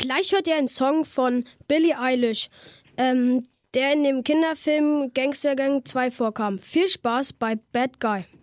Gleich hört ihr einen Song von Billie Eilish, der in dem Kinderfilm Gangster Gang 2 vorkam. Viel Spaß bei Bad Guy.